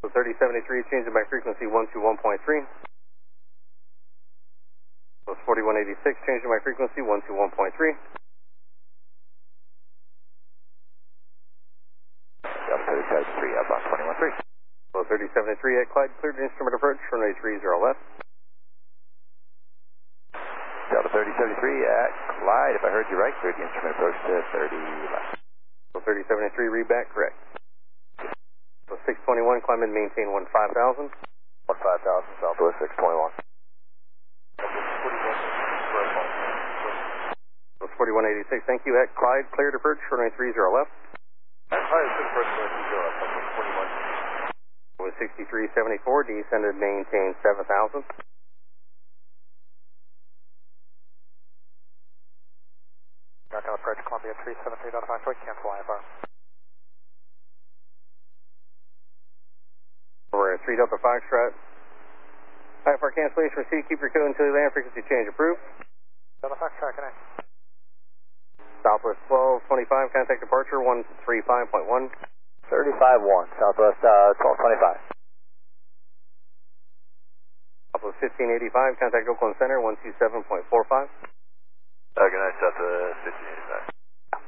So 3073, changing by frequency 121.3. So 4186, changing by frequency 121.3. Delta 3073, outbound 21.3. So 3073 at Clyde, cleared instrument approach, runway 30 left. Delta 3073 at Clyde, if I heard you right, cleared the instrument approach to 30 left. So 3073, read back, correct. So 621, climb and maintain 15,000. 15,000, Southwest 621. So 4186, thank you, at Clyde, cleared approach, runway 30 left. At Clyde, cleared approach, runway 30 left, 621. With 6374, descended, maintain 7,000. American approach Columbia 373 Delta Foxtrot, cancel IFR. We're at 3 Delta Foxtrot. IFR cancellation received, keep your code until you land, frequency change approved. Delta Foxtrot, connect. Southwest 1225, contact departure 135.1. 35-1, Southwest 1225. Southwest 1585, contact Oakland Center 127.45. Good night, Delta 1585.